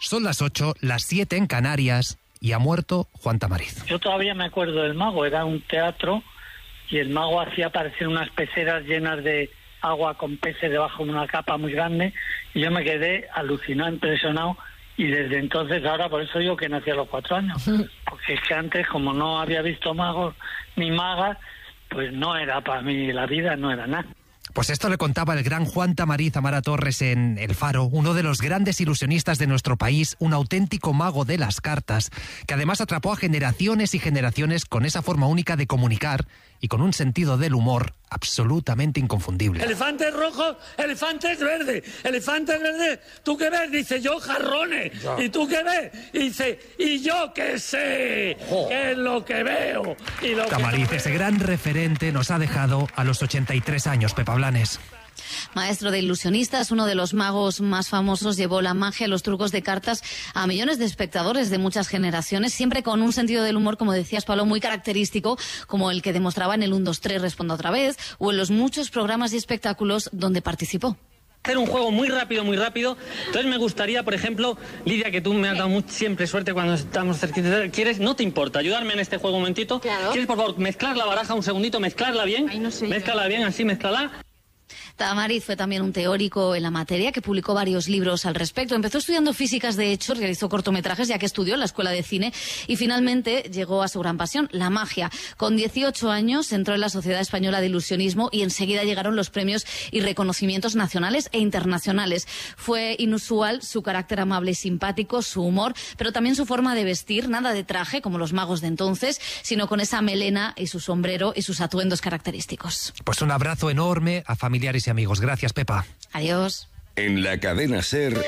Son las 8, las 7 en Canarias, y ha muerto Juan Tamariz. Yo todavía me acuerdo del mago, era un teatro y el mago hacía aparecer unas peceras llenas de agua con peces debajo de una capa muy grande y yo me quedé alucinado, impresionado, y desde entonces, ahora por eso digo que nací a los 4 años, porque es que antes, como no había visto magos ni magas, pues no era para mí la vida, no era nada. Pues esto le contaba el gran Juan Tamariz a Mara Torres en El Faro, uno de los grandes ilusionistas de nuestro país, un auténtico mago de las cartas, que además atrapó a generaciones y generaciones con esa forma única de comunicar y con un sentido del humor absolutamente inconfundible. Elefantes rojos, elefantes verdes, elefantes verdes, ¿tú qué ves? Dice, yo jarrones. Ya. ¿Y tú qué ves? Y dice, ¿y yo qué sé? ¿Qué es lo que veo? Y lo Tamariz, que no ese gran referente, nos ha dejado a los 83 años, Pepa Blanes. Maestro de ilusionistas, uno de los magos más famosos, llevó la magia, los trucos de cartas a millones de espectadores de muchas generaciones, siempre con un sentido del humor, como decías, Pablo, muy característico, como el que demostraba en el 1, 2, 3, Responda otra vez, o en los muchos programas y espectáculos donde participó. Hacer un juego muy rápido. Entonces me gustaría, por ejemplo, Lidia, que tú me has dado siempre suerte cuando estamos cerquita. ¿Quieres? ¿No te importa ayudarme en este juego un momentito? Claro. ¿Quieres, por favor, mezclar la baraja un segundito, mezclarla bien? Ay, no sé. Mézclala bien, así, mézclala. Tamariz fue también un teórico en la materia que publicó varios libros al respecto. Empezó estudiando físicas, de hecho, realizó cortometrajes ya que estudió en la escuela de cine y finalmente llegó a su gran pasión, la magia. Con 18 años entró en la Sociedad Española de Ilusionismo y enseguida llegaron los premios y reconocimientos nacionales e internacionales. Fue inusual su carácter amable y simpático, su humor, pero también su forma de vestir, nada de traje como los magos de entonces, sino con esa melena y su sombrero y sus atuendos característicos. Pues un abrazo enorme a familiares y amigos. Gracias, Pepa. Adiós. En la cadena SER,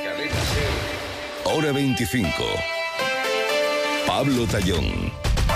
Hora 25. Pablo Tallón.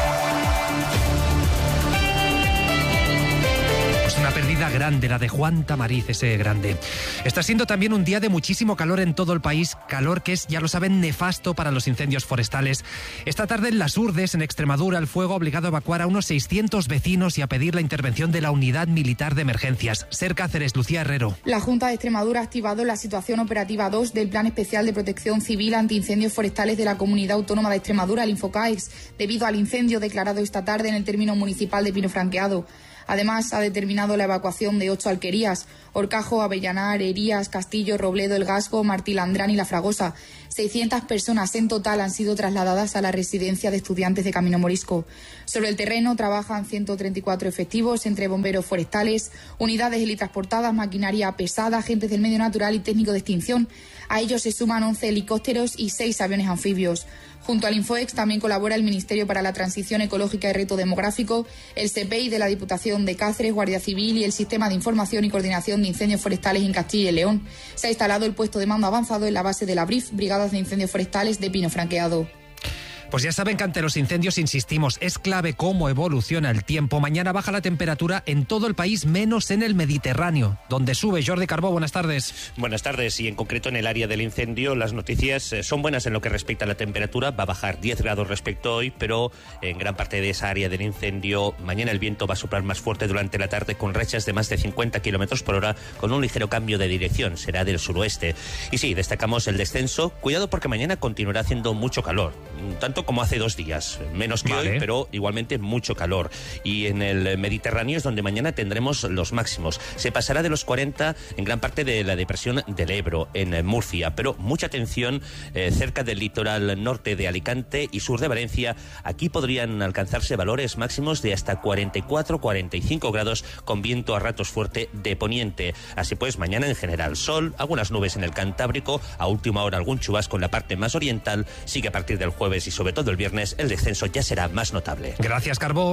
Una pérdida grande, la de Juan Tamariz, ese grande. Está siendo también un día de muchísimo calor en todo el país, calor que es, ya lo saben, nefasto para los incendios forestales. Esta tarde en Las Urdes, en Extremadura, el fuego ha obligado a evacuar a unos 600 vecinos y a pedir la intervención de la Unidad Militar de Emergencias. SER Cáceres, Lucía Herrero. La Junta de Extremadura ha activado la situación operativa 2 del Plan Especial de Protección Civil ante Incendios Forestales de la Comunidad Autónoma de Extremadura, el Infocaex, debido al incendio declarado esta tarde en el término municipal de Pino Franqueado. Además, ha determinado la evacuación de 8 alquerías: Horcajo, Avellanar, Herías, Castillo, Robledo, El Gasco, Martilandrán y La Fragosa. 600 personas en total han sido trasladadas a la residencia de estudiantes de Camino Morisco. Sobre el terreno trabajan 134 efectivos entre bomberos forestales, unidades helitransportadas, maquinaria pesada, agentes del medio natural y técnicos de extinción. A ellos se suman 11 helicópteros y 6 aviones anfibios. Junto al Infoex también colabora el Ministerio para la Transición Ecológica y Reto Demográfico, el SEPEI de la Diputación de Cáceres, Guardia Civil y el Sistema de Información y Coordinación de Incendios Forestales en Castilla y León. Se ha instalado el puesto de mando avanzado en la base de la BRIF, Brigadas de Incendios Forestales de Pino Franqueado. Pues ya saben que ante los incendios, insistimos, es clave cómo evoluciona el tiempo. Mañana baja la temperatura en todo el país, menos en el Mediterráneo, donde sube. Jordi Carbó, buenas tardes. Buenas tardes, y en concreto en el área del incendio las noticias son buenas en lo que respecta a la temperatura. Va a bajar 10 grados respecto a hoy, pero en gran parte de esa área del incendio mañana el viento va a soplar más fuerte durante la tarde con rachas de más de 50 kilómetros por hora, con un ligero cambio de dirección, será del suroeste. Y sí, destacamos el descenso. Cuidado porque mañana continuará haciendo mucho calor, tanto como hace 2 días, menos que hoy, pero igualmente mucho calor. Y en el Mediterráneo es donde mañana tendremos los máximos. Se pasará de los 40 en gran parte de la depresión del Ebro, en Murcia, pero mucha atención cerca del litoral norte de Alicante y sur de Valencia. Aquí podrían alcanzarse valores máximos de hasta 44-45 grados con viento a ratos fuerte de poniente. Así pues, mañana en general sol, algunas nubes en el Cantábrico, a última hora algún chubasco en la parte más oriental. Sigue a partir del jueves y sobre todo el viernes el descenso ya será más notable. Gracias, Carbó.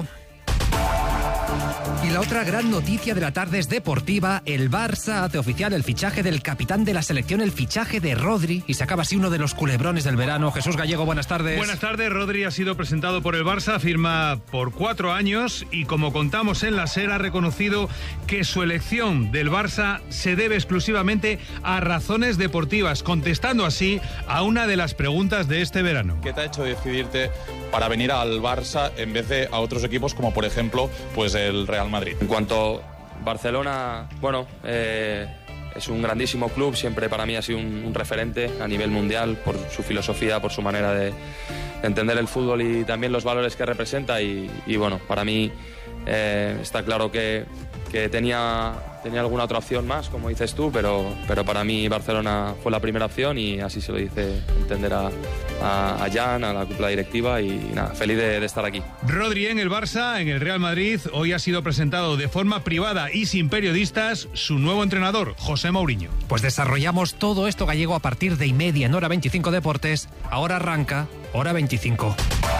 Y la otra gran noticia de la tarde es deportiva. El Barça hace oficial el fichaje del capitán de la selección, el fichaje de Rodri, y se acaba así uno de los culebrones del verano. Jesús Gallego, buenas tardes. Buenas tardes. Rodri ha sido presentado por el Barça, firma por 4 años y, como contamos en la SER, ha reconocido que su elección del Barça se debe exclusivamente a razones deportivas, contestando así a una de las preguntas de este verano. ¿Qué te ha hecho decidirte para venir al Barça en vez de a otros equipos como, por ejemplo, pues el Real Madrid? En cuanto a Barcelona, bueno, es un grandísimo club, siempre para mí ha sido un referente a nivel mundial por su filosofía, por su manera de entender el fútbol y también los valores que representa y bueno, para mí está claro que tenía alguna otra opción más, como dices tú, pero para mí Barcelona fue la primera opción y así se lo dice entender a Jan, a la cúpula directiva y nada, feliz de estar aquí. Rodri en el Barça, en el Real Madrid, hoy ha sido presentado de forma privada y sin periodistas su nuevo entrenador, José Mourinho. Pues desarrollamos todo esto gallego a partir de 1:30 en Hora 25 Deportes. Ahora arranca Hora 25.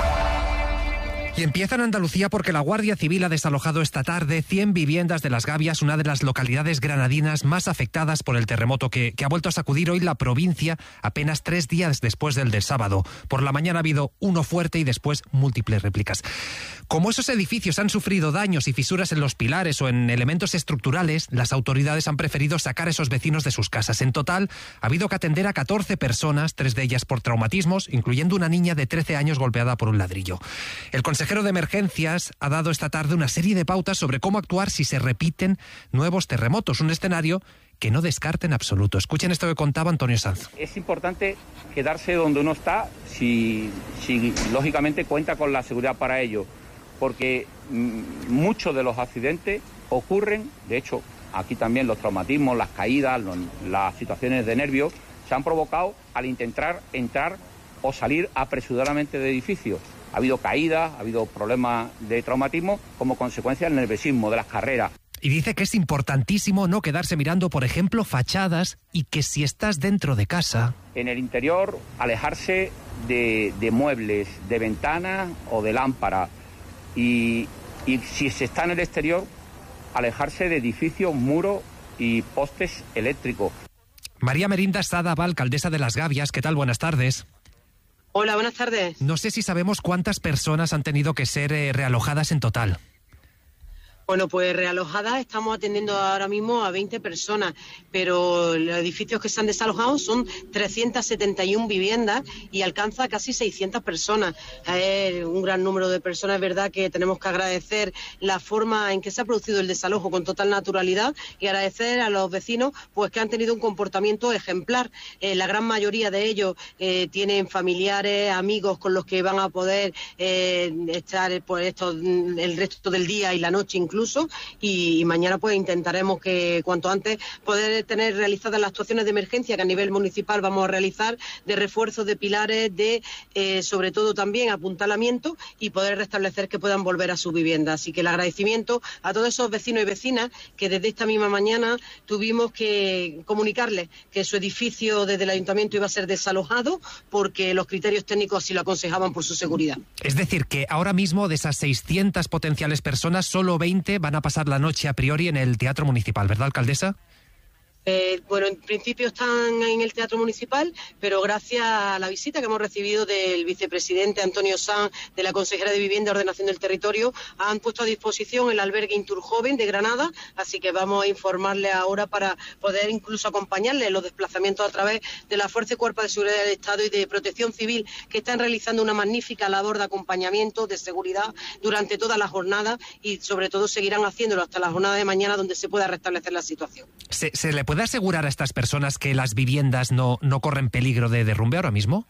Y empieza en Andalucía porque la Guardia Civil ha desalojado esta tarde 100 viviendas de Las Gavias, una de las localidades granadinas más afectadas por el terremoto que ha vuelto a sacudir hoy la provincia apenas 3 días después del sábado. Por la mañana ha habido uno fuerte y después múltiples réplicas. Como esos edificios han sufrido daños y fisuras en los pilares o en elementos estructurales, las autoridades han preferido sacar a esos vecinos de sus casas. En total, ha habido que atender a 14 personas, 3 de ellas por traumatismos, incluyendo una niña de 13 años golpeada por un ladrillo. El consejero de Emergencias ha dado esta tarde una serie de pautas sobre cómo actuar si se repiten nuevos terremotos, un escenario que no descarten en absoluto. Escuchen esto que contaba Antonio Sanz. Es importante quedarse donde uno está si lógicamente cuenta con la seguridad para ello, porque muchos de los accidentes ocurren, de hecho, aquí también los traumatismos, las caídas, las situaciones de nervios se han provocado al intentar entrar o salir apresuradamente de edificios. Ha habido caídas, ha habido problemas de traumatismo como consecuencia del nerviosismo, de las carreras. Y dice que es importantísimo no quedarse mirando, por ejemplo, fachadas y que si estás dentro de casa... En el interior, alejarse de muebles, de ventanas o de lámparas. Y si se está en el exterior, alejarse de edificios, muros y postes eléctricos. María Merinda Sadaba, alcaldesa de Las Gavias, ¿qué tal? Buenas tardes. Hola, buenas tardes. No sé si sabemos cuántas personas han tenido que ser realojadas en total. Bueno, pues realojadas estamos atendiendo ahora mismo a 20 personas, pero los edificios que se han desalojado son 371 viviendas y alcanza casi 600 personas. Es un gran número de personas, es verdad que tenemos que agradecer la forma en que se ha producido el desalojo con total naturalidad y agradecer a los vecinos pues que han tenido un comportamiento ejemplar. La gran mayoría de ellos tienen familiares, amigos con los que van a poder estar pues, el resto del día y la noche incluso. Y mañana pues intentaremos que cuanto antes poder tener realizadas las actuaciones de emergencia que a nivel municipal vamos a realizar, de refuerzo de pilares, de sobre todo también apuntalamiento y poder restablecer que puedan volver a su vivienda. Así que el agradecimiento a todos esos vecinos y vecinas que desde esta misma mañana tuvimos que comunicarles que su edificio desde el ayuntamiento iba a ser desalojado porque los criterios técnicos así lo aconsejaban por su seguridad. Es decir, que ahora mismo de esas 600 potenciales personas, solo 20 van a pasar la noche a priori en el Teatro Municipal, ¿verdad, alcaldesa? Bueno, en principio están en el Teatro Municipal, pero gracias a la visita que hemos recibido del vicepresidente Antonio Sanz, de la consejera de Vivienda y Ordenación del Territorio, han puesto a disposición el albergue Inturjoven de Granada, así que vamos a informarle ahora para poder incluso acompañarle en los desplazamientos a través de la Fuerza y Cuerpo de Seguridad del Estado y de Protección Civil, que están realizando una magnífica labor de acompañamiento, de seguridad durante toda la jornada y sobre todo seguirán haciéndolo hasta la jornada de mañana donde se pueda restablecer la situación. ¿Se le puede asegurar a estas personas que las viviendas no corren peligro de derrumbe ahora mismo?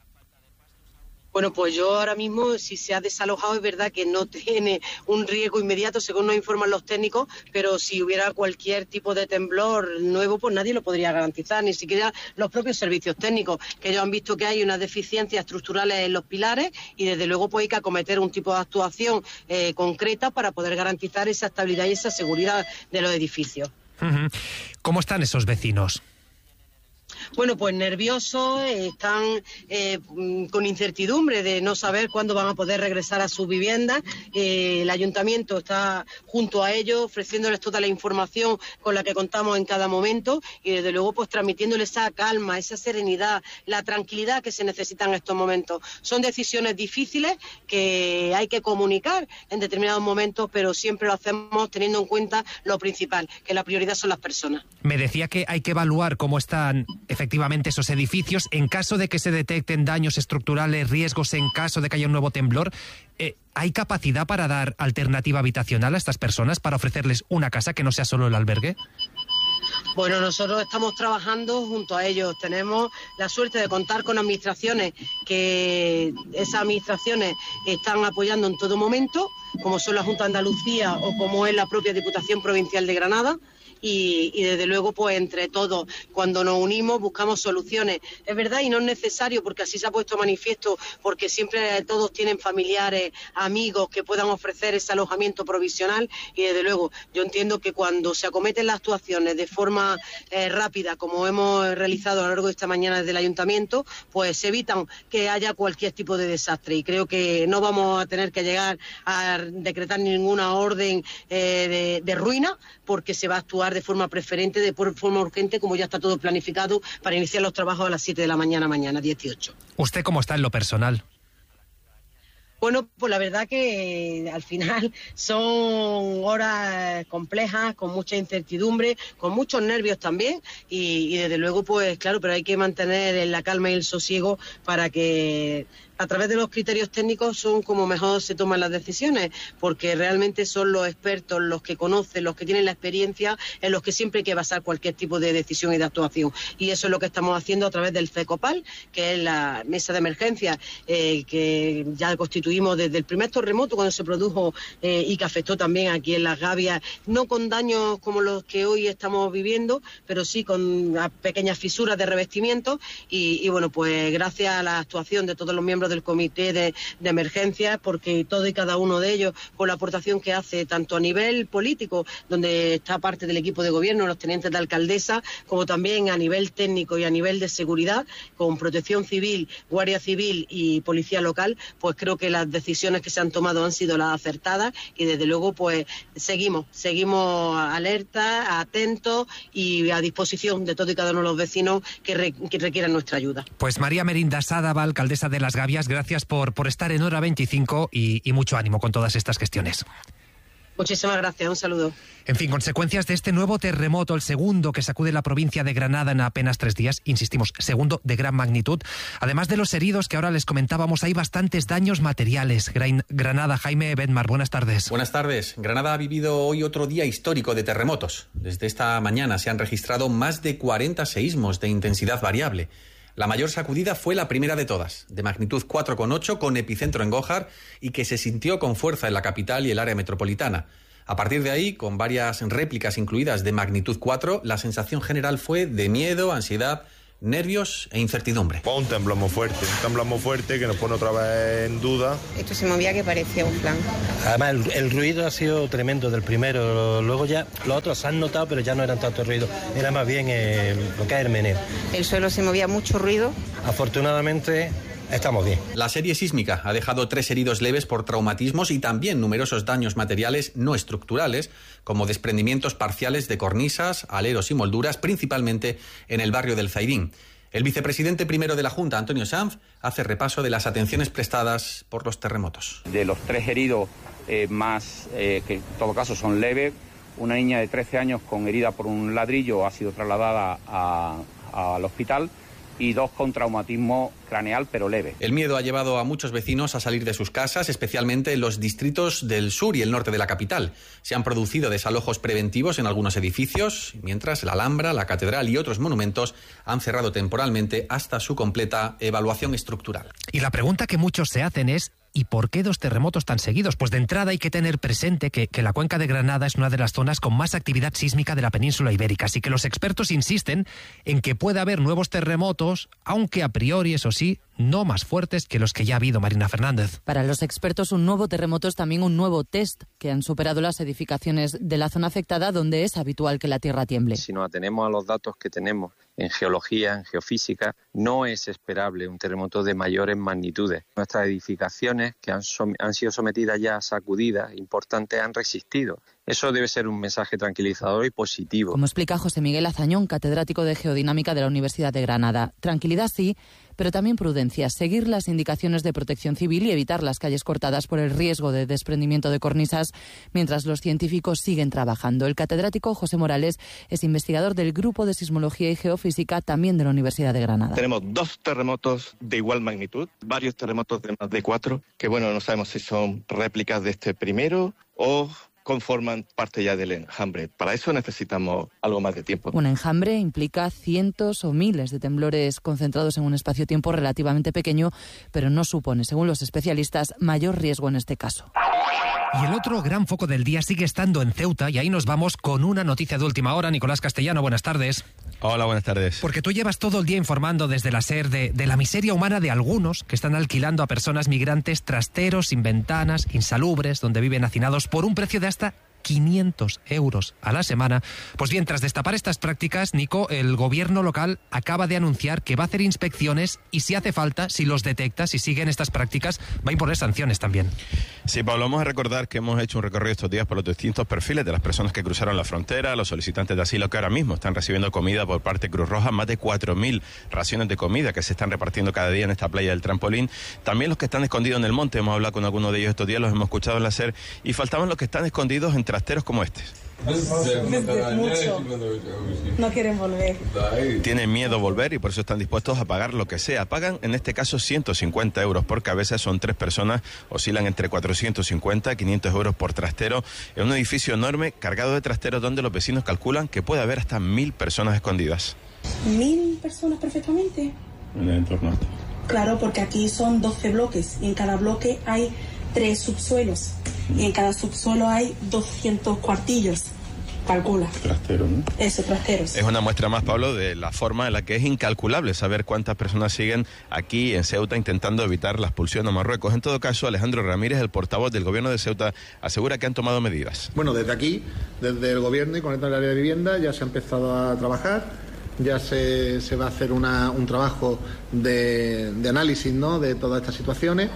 Bueno, pues yo ahora mismo, si se ha desalojado, es verdad que no tiene un riesgo inmediato, según nos informan los técnicos, pero si hubiera cualquier tipo de temblor nuevo, pues nadie lo podría garantizar, ni siquiera los propios servicios técnicos, que ellos han visto que hay unas deficiencias estructurales en los pilares y desde luego pues hay que acometer un tipo de actuación concreta para poder garantizar esa estabilidad y esa seguridad de los edificios. ¿Cómo están esos vecinos? Bueno, pues nerviosos, están con incertidumbre de no saber cuándo van a poder regresar a sus viviendas. El ayuntamiento está junto a ellos ofreciéndoles toda la información con la que contamos en cada momento y desde luego pues transmitiéndoles esa calma, esa serenidad, la tranquilidad que se necesita en estos momentos. Son decisiones difíciles que hay que comunicar en determinados momentos, pero siempre lo hacemos teniendo en cuenta lo principal, que la prioridad son las personas. Me decía que hay que evaluar cómo están efectivamente esos edificios en caso de que se detecten daños estructurales, riesgos en caso de que haya un nuevo temblor. ¿Hay capacidad para dar alternativa habitacional a estas personas, para ofrecerles una casa que no sea solo el albergue? Bueno, nosotros estamos trabajando junto a ellos. Tenemos la suerte de contar con administraciones que esas administraciones están apoyando en todo momento, como son la Junta de Andalucía o como es la propia Diputación Provincial de Granada. Y desde luego, pues entre todos, cuando nos unimos, buscamos soluciones. Es verdad, y no es necesario, porque así se ha puesto manifiesto, porque siempre todos tienen familiares, amigos que puedan ofrecer ese alojamiento provisional, y desde luego yo entiendo que cuando se acometen las actuaciones de forma rápida, como hemos realizado a lo largo de esta mañana desde el Ayuntamiento, pues se evitan que haya cualquier tipo de desastre, y creo que no vamos a tener que llegar a decretar ninguna orden de ruina, porque se va a actuar de forma preferente, de forma urgente, como ya está todo planificado para iniciar los trabajos a las 7 de la mañana, 18. ¿Usted cómo está en lo personal? Bueno, pues la verdad que al final son horas complejas, con mucha incertidumbre, con muchos nervios también, y desde luego, pues claro, pero hay que mantener la calma y el sosiego para que a través de los criterios técnicos son como mejor se toman las decisiones, porque realmente son los expertos, los que conocen, los que tienen la experiencia, en los que siempre hay que basar cualquier tipo de decisión y de actuación. Y eso es lo que estamos haciendo a través del FECOPAL, que es la mesa de emergencia que ya constituimos desde el primer terremoto cuando se produjo y que afectó también aquí en Las Gavias, no con daños como los que hoy estamos viviendo, pero sí con pequeñas fisuras de revestimiento. Y bueno, pues gracias a la actuación de todos los miembros del comité de emergencia, porque todo y cada uno de ellos, con la aportación que hace tanto a nivel político, donde está parte del equipo de gobierno, los tenientes de alcaldesa, como también a nivel técnico y a nivel de seguridad, con Protección Civil, Guardia Civil y Policía Local, pues creo que las decisiones que se han tomado han sido las acertadas, y desde luego pues seguimos alerta, atentos y a disposición de todo y cada uno de los vecinos que requieran nuestra ayuda. Pues María Merinda Sádava, alcaldesa de Las Gavias, gracias por estar en Hora 25 y mucho ánimo con todas estas gestiones. Muchísimas gracias, un saludo. En fin, consecuencias de este nuevo terremoto, el segundo que sacude la provincia de Granada en apenas 3 días, insistimos, segundo de gran magnitud. Además de los heridos que ahora les comentábamos, hay bastantes daños materiales. Granada, Jaime Bedmar, buenas tardes. Buenas tardes. Granada ha vivido hoy otro día histórico de terremotos. Desde esta mañana se han registrado más de 40 seísmos de intensidad variable. La mayor sacudida fue la primera de todas, de magnitud 4,8, con epicentro en Gójar, y que se sintió con fuerza en la capital y el área metropolitana. A partir de ahí, con varias réplicas incluidas de magnitud 4, la sensación general fue de miedo, ansiedad, nervios e incertidumbre. Un temblor muy fuerte que nos pone otra vez en duda. Esto se movía que parecía un flan. Además, el ruido ha sido tremendo del primero, luego ya los otros se han notado, pero ya no eran tanto ruido, era más bien lo que es el meneo. El suelo se movía mucho ruido. Afortunadamente estamos bien. La serie sísmica ha dejado 3 heridos leves por traumatismos y también numerosos daños materiales no estructurales, como desprendimientos parciales de cornisas, aleros y molduras, principalmente en el barrio del Zairín. El vicepresidente primero de la Junta, Antonio Sanz, hace repaso de las atenciones prestadas por los terremotos. De los 3 heridos más, que en todo caso son leves, una niña de 13 años con herida por un ladrillo ha sido trasladada al hospital, y 2 con traumatismo craneal, pero leve. El miedo ha llevado a muchos vecinos a salir de sus casas, especialmente en los distritos del sur y el norte de la capital. Se han producido desalojos preventivos en algunos edificios, mientras la Alhambra, la Catedral y otros monumentos han cerrado temporalmente hasta su completa evaluación estructural. Y la pregunta que muchos se hacen es: ¿y por qué 2 terremotos tan seguidos? Pues de entrada hay que tener presente que la cuenca de Granada es una de las zonas con más actividad sísmica de la península ibérica, así que los expertos insisten en que puede haber nuevos terremotos, aunque a priori, eso sí, no más fuertes que los que ya ha habido. Marina Fernández. Para los expertos, un nuevo terremoto es también un nuevo test que han superado las edificaciones de la zona afectada, donde es habitual que la tierra tiemble. Si nos atenemos a los datos que tenemos en geología, en geofísica, no es esperable un terremoto de mayores magnitudes. Nuestras edificaciones, que han sido sometidas ya a sacudidas importantes, han resistido. Eso debe ser un mensaje tranquilizador y positivo. Como explica José Miguel Azañón, catedrático de Geodinámica de la Universidad de Granada. Tranquilidad sí, pero también prudencia. Seguir las indicaciones de Protección Civil y evitar las calles cortadas por el riesgo de desprendimiento de cornisas mientras los científicos siguen trabajando. El catedrático José Morales es investigador del Grupo de Sismología y Geofísica, también de la Universidad de Granada. Tenemos 2 terremotos de igual magnitud, varios terremotos de más de 4, que no sabemos si son réplicas de este primero o conforman parte ya del enjambre. Para eso necesitamos algo más de tiempo. Un enjambre implica cientos o miles de temblores concentrados en un espacio-tiempo relativamente pequeño, pero no supone, según los especialistas, mayor riesgo en este caso. Y el otro gran foco del día sigue estando en Ceuta, y ahí nos vamos con una noticia de última hora. Nicolás Castellano, buenas tardes. Hola, buenas tardes. Porque tú llevas todo el día informando desde la SER de la miseria humana de algunos que están alquilando a personas migrantes trasteros sin ventanas, insalubres, donde viven hacinados por un precio de hasta 500 euros a la semana. Pues bien, tras destapar estas prácticas, Nico, el gobierno local acaba de anunciar que va a hacer inspecciones y, si hace falta, si los detecta, si siguen estas prácticas, va a imponer sanciones también. Sí, Pablo, vamos a recordar que hemos hecho un recorrido estos días por los distintos perfiles de las personas que cruzaron la frontera, los solicitantes de asilo que ahora mismo están recibiendo comida por parte de Cruz Roja, más de 4.000 raciones de comida que se están repartiendo cada día en esta playa del Trampolín. También los que están escondidos en el monte, hemos hablado con algunos de ellos estos días, los hemos escuchado en la SER, y faltaban los que están escondidos en trasteros como este. Mucho. No quieren volver. Tienen miedo a volver y por eso están dispuestos a pagar lo que sea. Pagan en este caso 150 euros por cabeza, son 3 personas, oscilan entre 450 y 500 euros por trastero, en un edificio enorme cargado de trasteros donde los vecinos calculan que puede haber hasta 1.000 personas escondidas. 1.000 personas perfectamente. En el entorno. Claro, porque aquí son 12 bloques y en cada bloque hay 3 subsuelos. Y en cada subsuelo hay 200 cuartillos. Calcula. Trastero, ¿no? Eso, trasteros. Es una muestra más, Pablo, de la forma en la que es incalculable saber cuántas personas siguen aquí en Ceuta intentando evitar la expulsión a Marruecos. En todo caso, Alejandro Ramírez, el portavoz del gobierno de Ceuta, asegura que han tomado medidas. Bueno, desde aquí, desde el gobierno y con el área de vivienda, ya se ha empezado a trabajar. Ya se va a hacer un trabajo de análisis, ¿no?, de todas estas situaciones.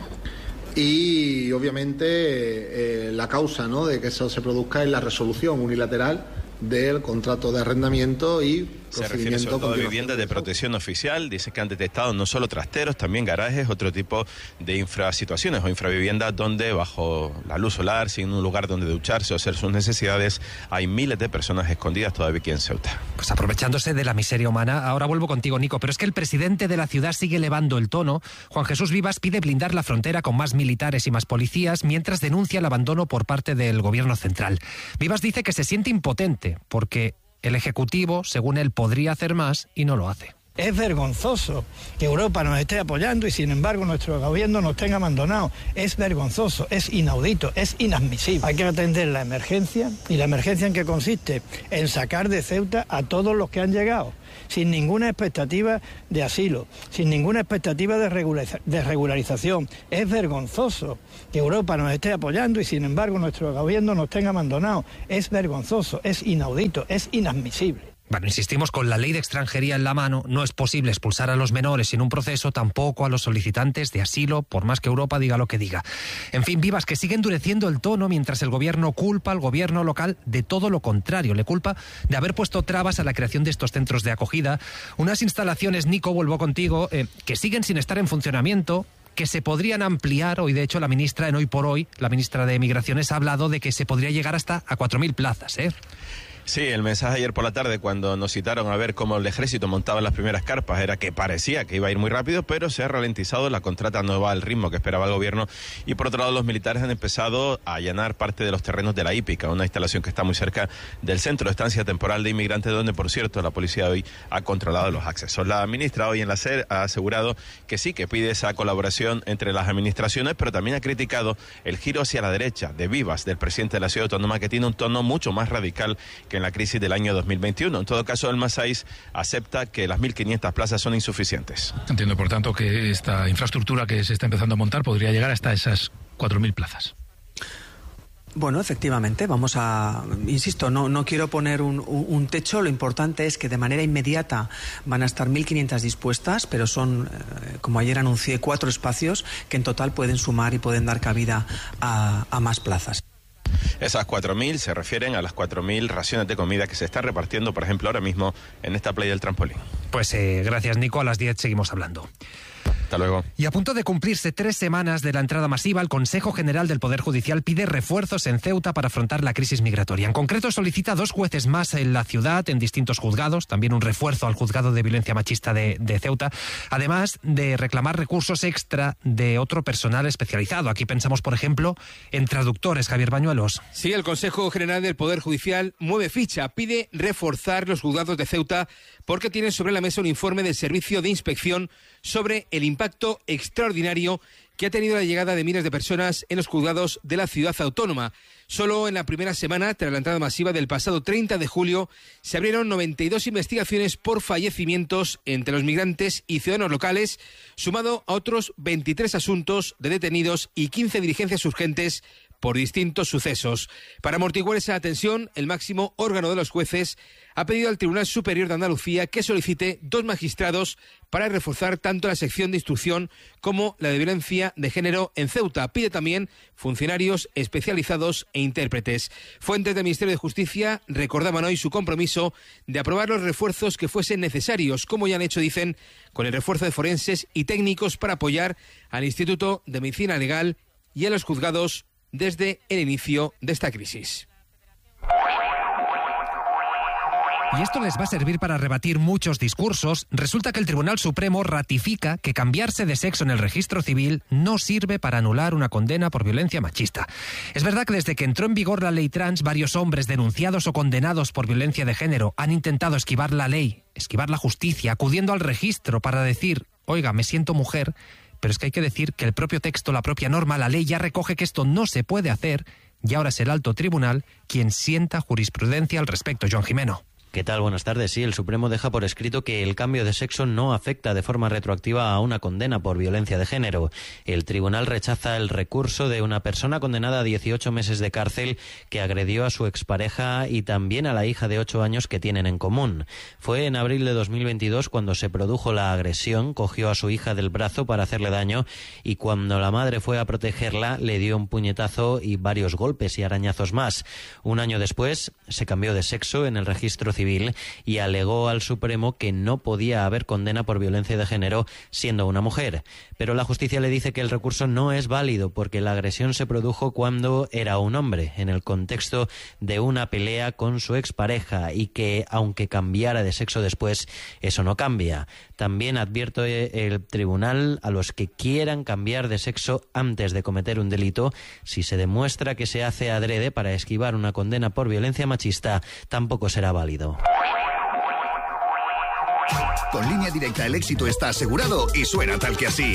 Y obviamente la causa, ¿no?, de que eso se produzca es la resolución unilateral del contrato de arrendamiento y se refiere sobre todo a viviendas de protección oficial. Dice que han detectado no solo trasteros, también garajes, otro tipo de infrasituaciones o infraviviendas donde bajo la luz solar, sin un lugar donde ducharse o hacer sus necesidades, hay miles de personas escondidas todavía aquí en Ceuta. Pues aprovechándose de la miseria humana, ahora vuelvo contigo, Nico, pero es que el presidente de la ciudad sigue elevando el tono. Juan Jesús Vivas pide blindar la frontera con más militares y más policías, mientras denuncia el abandono por parte del gobierno central. Vivas dice que se siente impotente porque el Ejecutivo, según él, podría hacer más y no lo hace. Es vergonzoso que Europa nos esté apoyando y sin embargo nuestro gobierno nos tenga abandonado. Es vergonzoso, es inaudito, es inadmisible. Hay que atender la emergencia, y la emergencia en que consiste en sacar de Ceuta a todos los que han llegado, sin ninguna expectativa de asilo, sin ninguna expectativa de regularización. Es vergonzoso que Europa nos esté apoyando y sin embargo nuestro gobierno nos tenga abandonado. Es vergonzoso, es inaudito, es inadmisible. Bueno, insistimos, con la ley de extranjería en la mano, no es posible expulsar a los menores sin un proceso, tampoco a los solicitantes de asilo, por más que Europa diga lo que diga. En fin, Vivas, que sigue endureciendo el tono mientras el gobierno culpa al gobierno local de todo lo contrario. Le culpa de haber puesto trabas a la creación de estos centros de acogida. Unas instalaciones, Nico, vuelvo contigo, que siguen sin estar en funcionamiento, que se podrían ampliar. Hoy, de hecho, la ministra en Hoy por Hoy, la ministra de Migraciones, ha hablado de que se podría llegar hasta a 4.000 plazas, ¿eh? Sí, el mensaje ayer por la tarde cuando nos citaron a ver cómo el ejército montaba las primeras carpas era que parecía que iba a ir muy rápido, pero se ha ralentizado, la contrata no va al ritmo que esperaba el gobierno y por otro lado los militares han empezado a allanar parte de los terrenos de la Hípica, una instalación que está muy cerca del centro de estancia temporal de inmigrantes donde, por cierto, la policía hoy ha controlado los accesos. La ministra hoy en la SER ha asegurado que sí, que pide esa colaboración entre las administraciones, pero también ha criticado el giro hacia la derecha de Vivas, del presidente de la ciudad autónoma, que tiene un tono mucho más radical que en la crisis del año 2021. En todo caso, el Masais acepta que las 1.500 plazas son insuficientes. Entiendo, por tanto, que esta infraestructura que se está empezando a montar podría llegar hasta esas 4.000 plazas. Bueno, efectivamente, vamos a... Insisto, no quiero poner un techo, lo importante es que de manera inmediata van a estar 1.500 dispuestas, pero son, como ayer anuncié, 4 espacios que en total pueden sumar y pueden dar cabida a más plazas. Esas 4.000 se refieren a las 4.000 raciones de comida que se están repartiendo, por ejemplo, ahora mismo en esta playa del Trampolín. Pues gracias, Nico. A las 10 seguimos hablando. Hasta luego. Y a punto de cumplirse 3 semanas de la entrada masiva, el Consejo General del Poder Judicial pide refuerzos en Ceuta para afrontar la crisis migratoria. En concreto, solicita 2 jueces más en la ciudad, en distintos juzgados, también un refuerzo al juzgado de violencia machista de Ceuta, además de reclamar recursos extra de otro personal especializado. Aquí pensamos, por ejemplo, en traductores. Javier Bañuelos. Sí, el Consejo General del Poder Judicial mueve ficha, pide reforzar los juzgados de Ceuta porque tienen sobre la mesa un informe del Servicio de Inspección sobre el impacto extraordinario que ha tenido la llegada de miles de personas en los juzgados de la ciudad autónoma. Solo en la primera semana, tras la entrada masiva del pasado 30 de julio, se abrieron 92 investigaciones por fallecimientos entre los migrantes y ciudadanos locales, sumado a otros 23 asuntos de detenidos y 15 diligencias urgentes por distintos sucesos. Para amortiguar esa tensión, el máximo órgano de los jueces ha pedido al Tribunal Superior de Andalucía que solicite 2 magistrados para reforzar tanto la sección de instrucción como la de violencia de género en Ceuta. Pide también funcionarios especializados e intérpretes. Fuentes del Ministerio de Justicia recordaban hoy su compromiso de aprobar los refuerzos que fuesen necesarios, como ya han hecho, dicen, con el refuerzo de forenses y técnicos para apoyar al Instituto de Medicina Legal y a los juzgados desde el inicio de esta crisis. Y esto les va a servir para rebatir muchos discursos. Resulta que el Tribunal Supremo ratifica que cambiarse de sexo en el registro civil no sirve para anular una condena por violencia machista. Es verdad que desde que entró en vigor la ley trans, varios hombres denunciados o condenados por violencia de género han intentado esquivar la ley, esquivar la justicia, acudiendo al registro para decir, oiga, me siento mujer. Pero es que hay que decir que el propio texto, la propia norma, la ley ya recoge que esto no se puede hacer y ahora es el alto tribunal quien sienta jurisprudencia al respecto. Joan Jimeno. ¿Qué tal? Buenas tardes. Sí, el Supremo deja por escrito que el cambio de sexo no afecta de forma retroactiva a una condena por violencia de género. El tribunal rechaza el recurso de una persona condenada a 18 meses de cárcel que agredió a su expareja y también a la hija de 8 años que tienen en común. Fue en abril de 2022 cuando se produjo la agresión, cogió a su hija del brazo para hacerle daño y cuando la madre fue a protegerla le dio un puñetazo y varios golpes y arañazos más. Un año después se cambió de sexo en el registro civil y alegó al Supremo que no podía haber condena por violencia de género siendo una mujer. Pero la justicia le dice que el recurso no es válido porque la agresión se produjo cuando era un hombre, en el contexto de una pelea con su expareja y que, aunque cambiara de sexo después, eso no cambia. También advierte el tribunal a los que quieran cambiar de sexo antes de cometer un delito, si se demuestra que se hace adrede para esquivar una condena por violencia machista, tampoco será válido. Con Línea Directa el éxito está asegurado y suena tal que así.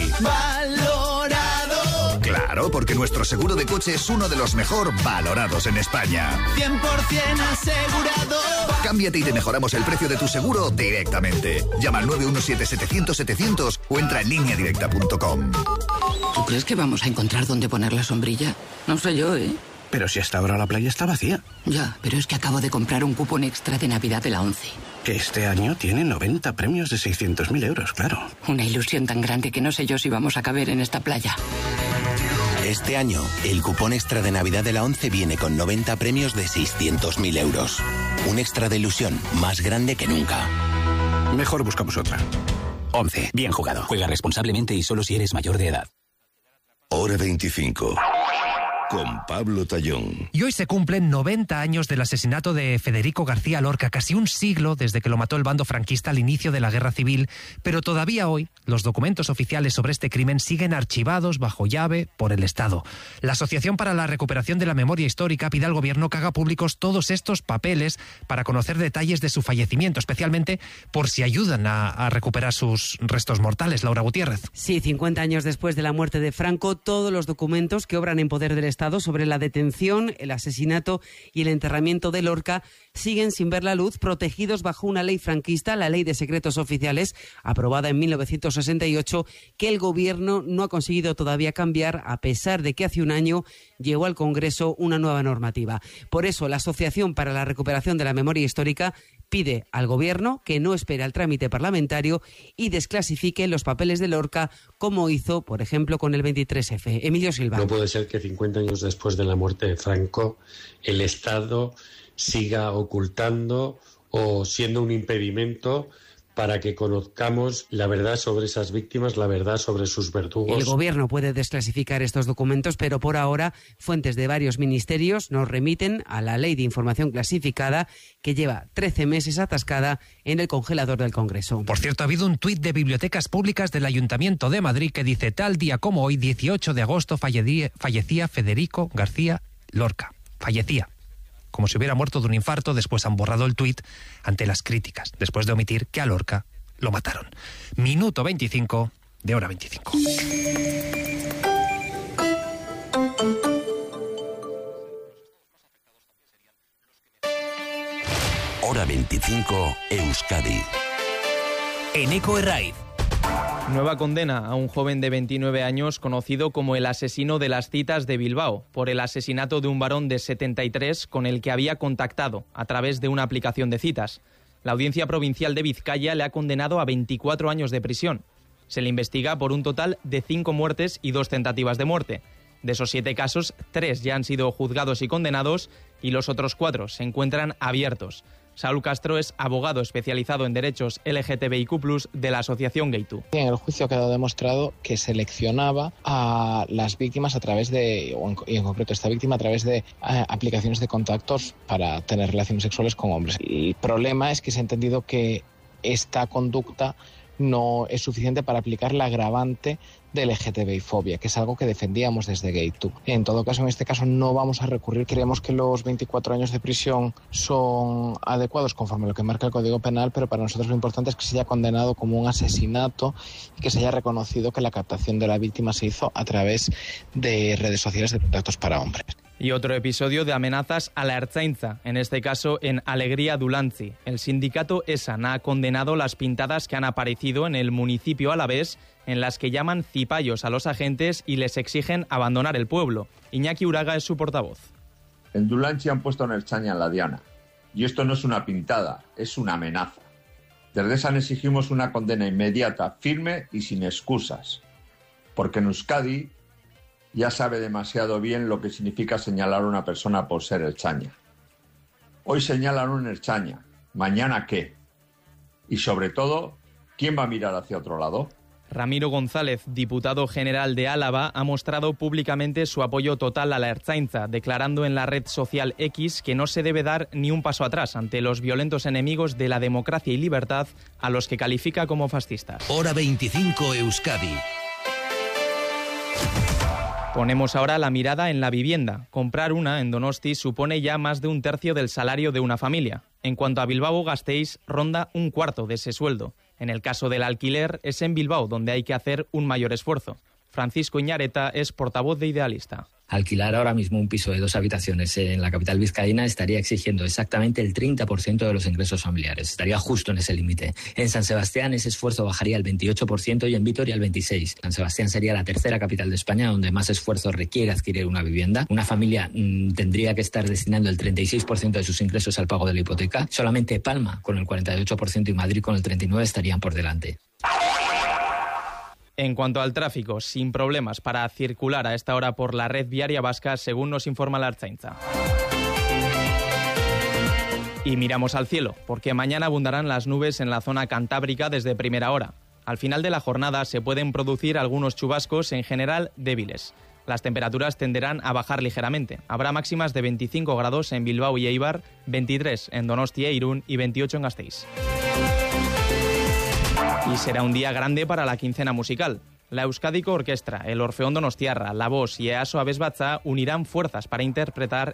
¡Valorado! Claro, porque nuestro seguro de coche es uno de los mejor valorados en España. 100% asegurado. Cámbiate y te mejoramos el precio de tu seguro directamente. Llama al 917-700-700 o entra en lineadirecta.com. ¿Tú crees que vamos a encontrar dónde poner la sombrilla? No sé yo, ¿eh? Pero si hasta ahora la playa está vacía. Ya, pero es que acabo de comprar un cupón extra de Navidad de la ONCE. Que este año tiene 90 premios de 600.000 euros, claro. Una ilusión tan grande que no sé yo si vamos a caber en esta playa. Este año, el cupón extra de Navidad de la ONCE viene con 90 premios de 600.000 euros. Un extra de ilusión más grande que nunca. Mejor buscamos otra. ONCE, bien jugado. Juega responsablemente y solo si eres mayor de edad. Hora 25. Con Pablo Tallón. Y hoy se cumplen 90 años del asesinato de Federico García Lorca, casi un siglo desde que lo mató el bando franquista al inicio de la Guerra Civil, pero todavía hoy los documentos oficiales sobre este crimen siguen archivados bajo llave por el Estado. La Asociación para la Recuperación de la Memoria Histórica pide al gobierno que haga públicos todos estos papeles para conocer detalles de su fallecimiento, especialmente por si ayudan a recuperar sus restos mortales. Laura Gutiérrez. Sí, 50 años después de la muerte de Franco, todos los documentos que obran en poder del Estado sobre la detención, el asesinato y el enterramiento de Lorca siguen sin ver la luz, protegidos bajo una ley franquista, la Ley de Secretos Oficiales, aprobada en 1968, que el gobierno no ha conseguido todavía cambiar, a pesar de que hace un año llegó al Congreso una nueva normativa. Por eso, la Asociación para la Recuperación de la Memoria Histórica pide al Gobierno que no espere al trámite parlamentario y desclasifique los papeles de Lorca, como hizo, por ejemplo, con el 23F. Emilio Silva. No puede ser que 50 años después de la muerte de Franco el Estado siga ocultando o siendo un impedimento para que conozcamos la verdad sobre esas víctimas, la verdad sobre sus verdugos. El Gobierno puede desclasificar estos documentos, pero por ahora fuentes de varios ministerios nos remiten a la Ley de Información Clasificada, que lleva 13 meses atascada en el congelador del Congreso. Por cierto, ha habido un tuit de Bibliotecas Públicas del Ayuntamiento de Madrid que dice: tal día como hoy, 18 de agosto, fallecía Federico García Lorca. Fallecía. Como si hubiera muerto de un infarto. Después han borrado el tuit ante las críticas, después de omitir que a Lorca lo mataron. Minuto 25 de Hora 25. Hora 25, Euskadi. Eneko Herraiz. Nueva condena a un joven de 29 años conocido como el asesino de las citas de Bilbao por el asesinato de un varón de 73 con el que había contactado a través de una aplicación de citas. La Audiencia Provincial de Vizcaya le ha condenado a 24 años de prisión. Se le investiga por un total de 5 muertes y 2 tentativas de muerte. De esos 7 casos, 3 ya han sido juzgados y condenados y los otros 4 se encuentran abiertos. Saúl Castro es abogado especializado en derechos LGTBIQ+, de la asociación Gaytu. En el juicio ha quedado demostrado que seleccionaba a las víctimas a través de, y en concreto esta víctima, a través de aplicaciones de contactos para tener relaciones sexuales con hombres. El problema es que se ha entendido que esta conducta no es suficiente para aplicar la agravante de LGTBI-fobia, que es algo que defendíamos desde Gaytu. En todo caso, en este caso no vamos a recurrir. Creemos que los 24 años de prisión son adecuados conforme a lo que marca el Código Penal, pero para nosotros lo importante es que se haya condenado como un asesinato y que se haya reconocido que la captación de la víctima se hizo a través de redes sociales de contactos para hombres. Y otro episodio de amenazas a la Ertzaintza, en este caso en Alegría Dulantzi. El sindicato ESAN ha condenado las pintadas que han aparecido en el municipio alavés, en las que llaman cipayos a los agentes y les exigen abandonar el pueblo. Iñaki Uraga es su portavoz. En Dulantzi han puesto una ertzaina en la diana. Y esto no es una pintada, es una amenaza. Desde ESAN exigimos una condena inmediata, firme y sin excusas. Porque en Euskadi ya sabe demasiado bien lo que significa señalar a una persona por ser ertzaina. Hoy señalan a un ertzaina, mañana ¿qué? Y sobre todo, ¿quién va a mirar hacia otro lado? Ramiro González, diputado general de Álava, ha mostrado públicamente su apoyo total a la Ertzaintza, declarando en la red social X que no se debe dar ni un paso atrás ante los violentos enemigos de la democracia y libertad, a los que califica como fascistas. Hora 25, Euskadi. Ponemos ahora la mirada en la vivienda. Comprar una en Donosti supone ya más de un tercio del salario de una familia. En cuanto a Bilbao-Gasteiz, ronda un cuarto de ese sueldo. En el caso del alquiler, es en Bilbao donde hay que hacer un mayor esfuerzo. Francisco Iñareta es portavoz de Idealista. Alquilar ahora mismo un piso de 2 habitaciones en la capital vizcaína estaría exigiendo exactamente el 30% de los ingresos familiares. Estaría justo en ese límite. En San Sebastián ese esfuerzo bajaría al 28% y en Vitoria al 26%. San Sebastián sería la tercera capital de España donde más esfuerzo requiere adquirir una vivienda. Una familia tendría que estar destinando el 36% de sus ingresos al pago de la hipoteca. Solamente Palma, con el 48%, y Madrid, con el 39%, estarían por delante. En cuanto al tráfico, sin problemas para circular a esta hora por la red viaria vasca, según nos informa la Ertzaintza. Y miramos al cielo, porque mañana abundarán las nubes en la zona cantábrica desde primera hora. Al final de la jornada se pueden producir algunos chubascos, en general débiles. Las temperaturas tenderán a bajar ligeramente. Habrá máximas de 25 grados en Bilbao y Eibar, 23 en Donosti e Irún y 28 en Gasteiz. Y será un día grande para la quincena musical. La Euskadiko Orkestra, el Orfeón Donostiarra, La Voz y EASO Abesbatza unirán fuerzas para interpretar